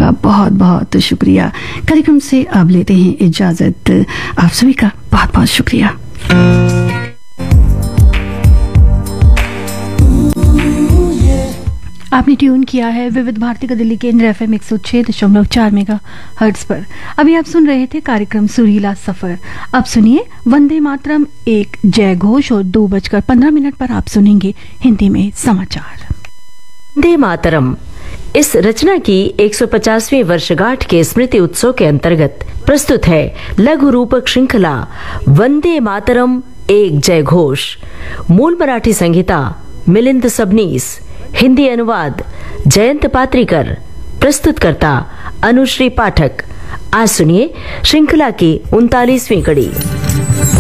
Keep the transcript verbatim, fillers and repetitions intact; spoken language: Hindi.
आपका बहुत बहुत शुक्रिया। कार्यक्रम से अब लेते हैं इजाजत। आप सभी का बहुत बहुत शुक्रिया। आपने ट्यून किया है विविध भारती का दिल्ली केंद्र एफ एम एक सौ छह दशमलव चार मेगा हर्ट्ज पर। अभी आप सुन रहे थे कार्यक्रम सुरीला सफर। अब सुनिए वंदे मातरम, एक जय घोष और दो बजकर पंद्रह मिनट पर आप सुनेंगे हिंदी में समाचार। वंदे मातरम इस रचना की एक सौ पचासवीं वर्षगांठ के स्मृति उत्सव के अंतर्गत प्रस्तुत है लघु रूपक श्रृंखला वंदे मातरम एक जय घोष। मूल मराठी संहिता मिलिंद सबनीस, हिंदी अनुवाद जयंत पात्रीकर, प्रस्तुतकर्ता अनुश्री पाठक। आज सुनिए श्रृंखला की उनतालीसवीं कड़ी।